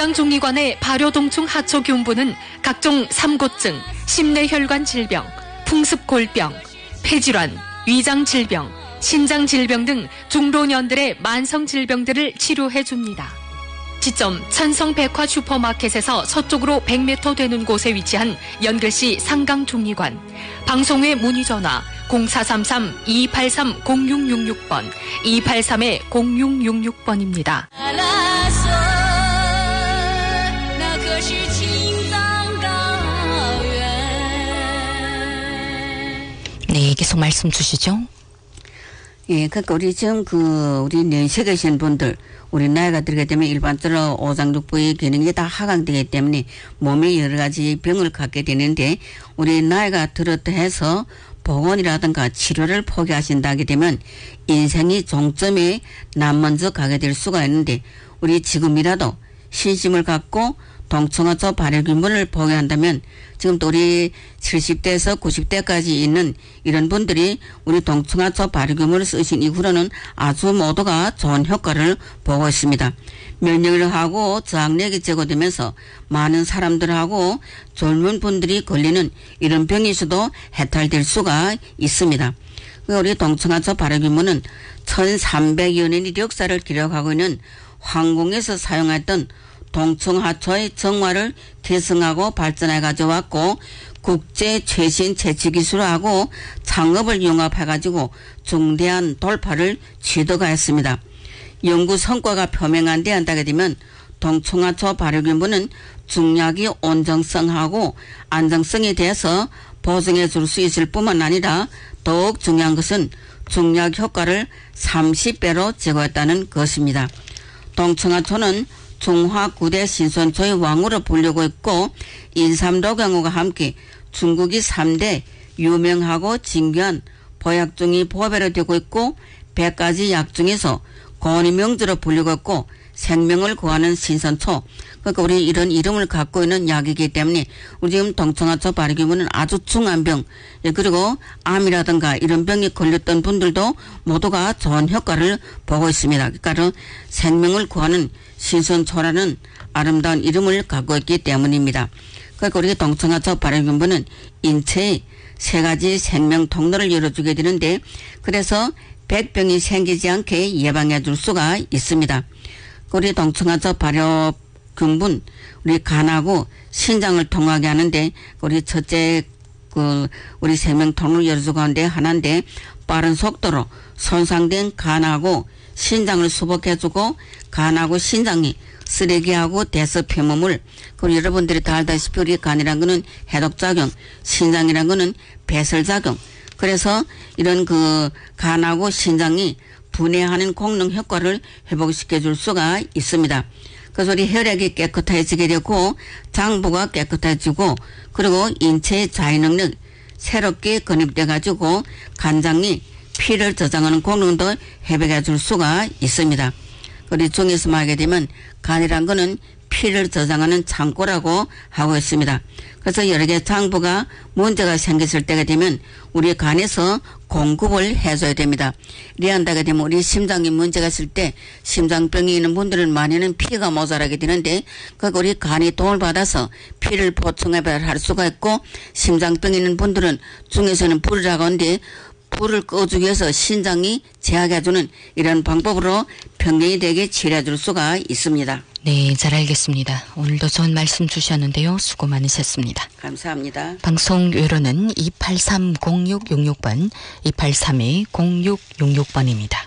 중리관의 발효동충 하초균부는 각종 삼고증, 심내혈관 질병, 풍습골병, 폐질환, 위장질병, 신장질병 등 중老년들의 만성질병들을 치료해줍니다. 지점 천성백화 슈퍼마켓에서 서쪽으로 100m 되는 곳에 위치한 연결시 상강중리관. 방송외 문의전화 0433-283-0666번, 283-0666번입니다. 네, 계속 말씀 주시죠. 예, 그러니까 우리 지금 우리 연세 계신 분들, 우리 나이가 들게 되면 일반적으로 오장육부의 기능이 다 하강되기 때문에 몸에 여러 가지 병을 갖게 되는데, 우리 나이가 들었다 해서 보건이라든가 치료를 포기하신다게 되면 인생이 종점에 먼저 가게 될 수가 있는데, 우리 지금이라도 신심을 갖고 동청하초 발효균분을 포기한다면 지금 또 우리 70대에서 90대까지 있는 이런 분들이 우리 동청하초 발효균분을 쓰신 이후로는 아주 모두가 좋은 효과를 보고 있습니다. 면역을 하고 저항력이 제고되면서 많은 사람들하고 젊은 분들이 걸리는 이런 병에서도 해탈될 수가 있습니다. 우리 동청하초 발효균분은 1300여 년의 역사를 기록하고 있는 황궁에서 사용했던 동청하초의 정화를 개성하고 발전해 가져왔고, 국제 최신 채취 기술하고 창업을 융합해 가지고 중대한 돌파를 취득하였습니다. 연구 성과가 표명한 데 한다게 되면 동청하초 발효균분은 중약이 온정성하고 안정성에 대해서 보증해 줄 수 있을 뿐만 아니라 더욱 중요한 것은 중약 효과를 30배로 제거했다는 것입니다. 동청하초는 중화 9대 신선초의 왕으로 불리고 있고, 인삼도경과 함께 중국이 3대 유명하고 진귀한 보약 중의 보배로 되고 있고, 100가지 약 중에서 권위명주로 불리고 있고, 생명을 구하는 신선초, 그러니까 우리 이런 이름을 갖고 있는 약이기 때문에 우리 지금 동청하초 발효균분은 아주 중한 병, 그리고 암이라든가 이런 병에 걸렸던 분들도 모두가 좋은 효과를 보고 있습니다. 그러니까 생명을 구하는 신선초라는 아름다운 이름을 갖고 있기 때문입니다. 그러니까 우리 동청하초 발효균분은 인체의 3가지 생명 통로를 열어주게 되는데, 그래서 백병이 생기지 않게 예방해 줄 수가 있습니다. 우리 동청하초 발효균분, 우리 간하고 신장을 통하게 하는데, 우리 첫째 우리 생명 통로를 열어주고 하는데 하나인데, 빠른 속도로 손상된 간하고 신장을 수복해주고, 간하고 신장이 쓰레기하고 대서 폐몸을, 그리고 여러분들이 다 알다시피 우리 간이란 거는 해독작용, 신장이란 거는 배설작용, 그래서 이런 간하고 신장이 분해하는功能 효과를 회복시켜 줄 수가 있습니다. 그래서 우리 혈액이 깨끗해지게 되고, 장부가 깨끗해지고, 그리고 인체의 자위능력 새롭게 건립돼 가지고 간장이 피를 저장하는功能도 회복해 줄 수가 있습니다. 우리 중에서 말하게 되면 간이란 거는 피를 저장하는 창고라고 하고 있습니다. 그래서 여러 개 장부가 문제가 생겼을 때가 되면 우리 간에서 공급을 해줘야 됩니다. 이래한다게 되면 우리 심장에 문제가 있을 때 심장병이 있는 분들은 많이는 피가 모자라게 되는데, 그 우리 간이 도움을 받아서 피를 보충할 수가 있고, 심장병이 있는 분들은 중에서는 불이라고 하는데 불을 꺼주기 위해서 신장이 제약해주는 이런 방법으로 병명이 되게 치료해 줄 수가 있습니다. 네, 잘 알겠습니다. 오늘도 좋은 말씀 주셨는데요. 수고 많으셨습니다. 감사합니다. 방송 외로는 283-0666번, 283-0666번입니다.